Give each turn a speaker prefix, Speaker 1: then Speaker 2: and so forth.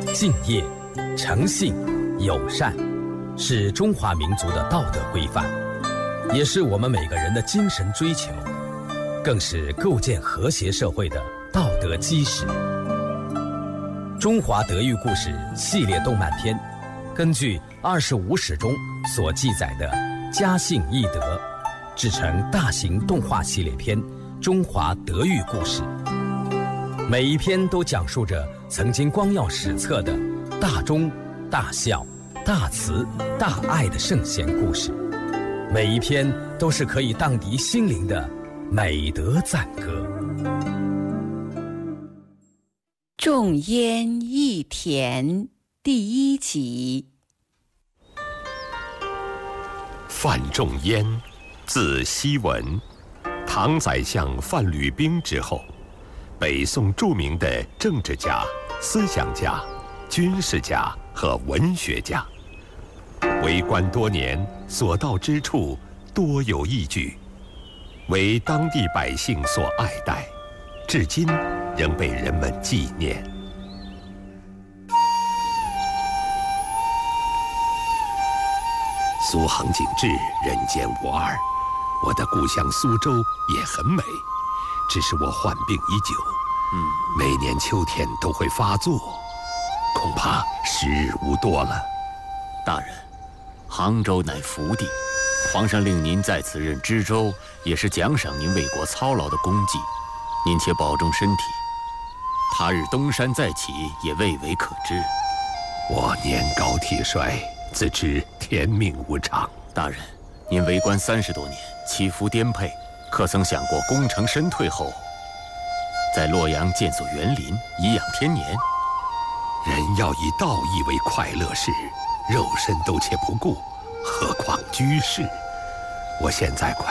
Speaker 1: 敬业、诚信、友善，是中华民族的道德规范，也是我们每个人的精神追求，更是构建和谐社会的道德基石。中华德育故事系列动漫片，根据25史中所记载的家信义德，制成大型动画系列片《中华德育故事》。每一篇都讲述着曾经光耀史册的大忠、大孝、大慈、大爱的圣贤故事，每一篇都是可以荡涤心灵的美德赞歌。
Speaker 2: 种烟益田第1集。
Speaker 3: 范仲淹，字希文，唐宰相范吕冰之后，北宋著名的政治家、思想家、军事家和文学家。为官多年，所到之处多有义举，为当地百姓所爱戴，至今仍被人们纪念。苏杭景致，人间无二。我的故乡苏州也很美，只是我患病已久，每年秋天都会发作，恐怕时日无多了。
Speaker 4: 大人，杭州乃福地，皇上令您在此任知州，也是奖赏您为国操劳的功绩。您且保重身体，他日东山再起也未为可知。
Speaker 3: 我年高体衰，自知天命无常。
Speaker 4: 大人，您为官30多年，起伏颠沛，可曾想过功成身退后，在洛阳建所园林，颐养天年？
Speaker 3: 人要以道义为快乐事，肉身都且不顾，何况居士？我现在快